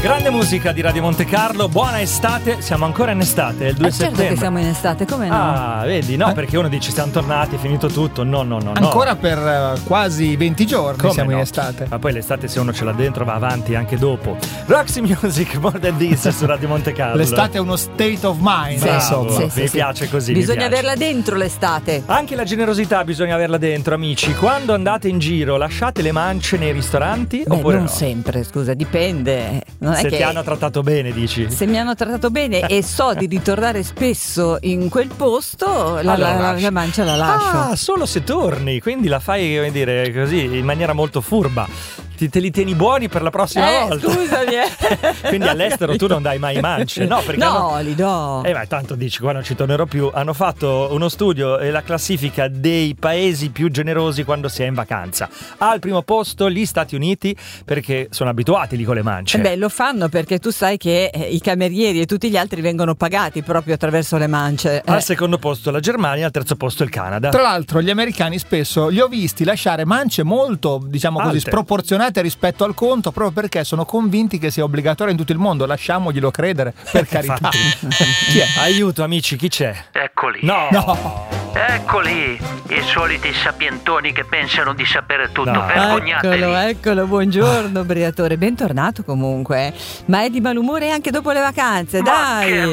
Grande musica di Radio Monte Carlo, buona estate, siamo ancora in estate, è il 2 settembre. Certo che siamo in estate, come no? Ah, vedi, no, perché uno dice siamo tornati, è finito tutto, no. Ancora per quasi 20 giorni Come siamo no? in estate. Ma poi l'estate, se uno ce l'ha dentro, va avanti anche dopo. Roxy Music, More Than This su Radio Monte Carlo. L'estate è uno state of mind, Sì, insomma. mi piace così. Bisogna mi piace. averla dentro l'estate. Anche la generosità bisogna averla dentro, amici. Quando andate in giro, lasciate le mance nei ristoranti oppure non no? sempre, scusa, dipende. Non Se è che ti hanno trattato bene, dici? se mi hanno trattato bene e so di ritornare spesso in quel posto, la mancia la lascio. Ah, solo se torni, quindi la fai, come dire, così, in maniera molto furba. Te li tieni buoni per la prossima volta. Scusami. Quindi all'estero tu non dai mai mance, no? Perché li do. ma tanto dici, qua non ci tornerò più. Hanno fatto uno studio e la classifica dei paesi più generosi quando si è in vacanza. Al primo posto gli Stati Uniti, perché sono abituati lì con le mance. Beh, lo fanno perché tu sai che i camerieri e tutti gli altri vengono pagati proprio attraverso le mance. Al secondo posto la Germania, al terzo posto il Canada. Tra l'altro gli americani spesso li ho visti lasciare mance molto, diciamo così, Alte. sproporzionate rispetto al conto, proprio perché sono convinti che sia obbligatorio in tutto il mondo. Lasciamoglielo credere, per carità. Chi è? Aiuto, amici, chi c'è? Eccoli. No. Eccoli, i soliti sapientoni che pensano di sapere tutto. No. Vergognatevi. Eccolo, buongiorno Briatore, bentornato comunque. Ma è di malumore anche dopo le vacanze, Ma dai. che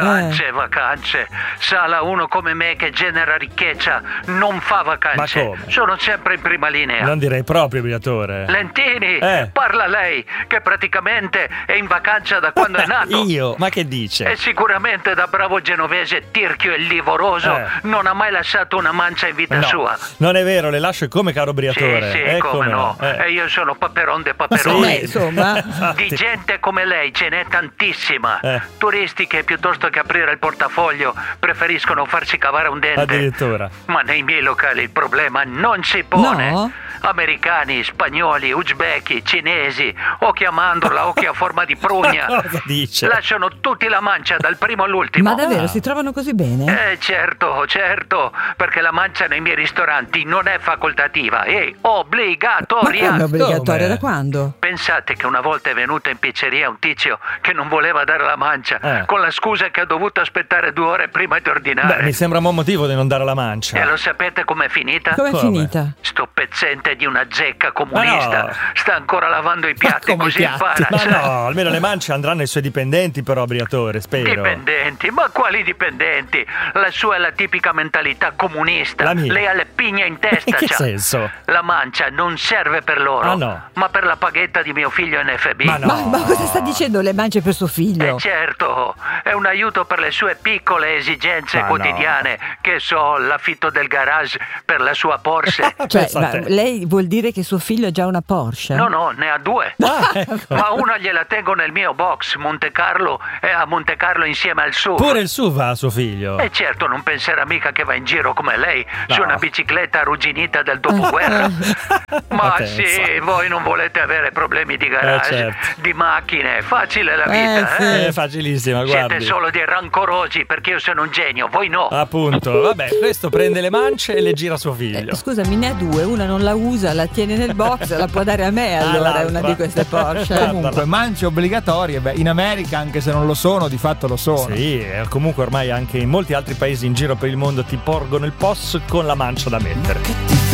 vacanze. Sala uno come me che genera ricchezza non fa vacanze. Ma come? Sono sempre in prima linea. Non direi proprio, Briatore. Lentini, parla lei, che praticamente è in vacanza da quando è nato. Io? Ma che dice? E sicuramente da bravo genovese tirchio e livoroso non ha mai lasciato una mancia in vita sua. Non è vero, le lascio come caro Briatore. Sì, come no. E io sono Paperon de Paperoni. Sì, insomma. Di gente come lei ce n'è tantissima. Turisti che piuttosto che aprire il portafoglio preferiscono farsi cavare un dente. Addirittura. Ma nei miei locali il problema non si pone. No? Americani, spagnoli, uzbeki, cinesi, o chiamandola o che ha forma di prugna. Cosa dice? Lasciano tutti la mancia dal primo all'ultimo. Ma davvero si trovano così bene? Certo, perché la mancia nei miei ristoranti non è facoltativa, è Ma obbligatoria. come obbligatoria? Come? Da quando? Pensate che una volta è venuto in pizzeria un tizio che non voleva dare la mancia, con la scusa che ha dovuto aspettare 2 ore prima di ordinare. Beh, mi sembra un buon motivo di non dare la mancia. E lo sapete com'è finita? Com'è finita? Sto pezzente di una zecca comunista Ma no. sta ancora lavando i piatti, come così i piatti? impara. Ma Cioè, no, almeno le mance andranno ai suoi dipendenti, però, Briatore, spero. dipendenti? Ma quali dipendenti? La sua è la tipica mentalità comunista. La mia? Lei ha le pigne in testa. In che c'ha. senso? La mancia non serve per loro, Ah, no. ma per la paghetta di mio figlio NFB. Ma no. Ma cosa sta dicendo le mance per suo figlio? Certo, è un aiuto per le sue piccole esigenze Ma quotidiane, che so, l'affitto del garage per la sua Porsche. Cioè, Pensa a ma te. lei vuol dire che suo figlio ha già una Porsche? No, ne ha 2. Ecco. Ma una gliela tengo nel mio box Monte Carlo e a Monte Carlo insieme al SUV. Pure il SUV va a suo figlio. E certo, non penserà mica che va in giro come lei su una bicicletta arrugginita del dopoguerra. Ma pensa. sì, voi non volete avere problemi di garage, certo. di macchine, facile la vita, sì. eh? È facilissima, Siete guardi. solo dei rancorosi perché io sono un genio, voi no. Appunto, vabbè, questo prende le mance e le gira a suo figlio. Scusami, ne ha 2, una non la usa, la tiene nel box, la può dare a me allora, è una l'altra. di queste Porsche. Comunque, mance obbligatorie, in America, anche se non lo sono, di fatto lo sono. Sì, e comunque ormai anche in molti altri paesi in giro per il mondo ti porgono il POS con la mancia da mettere.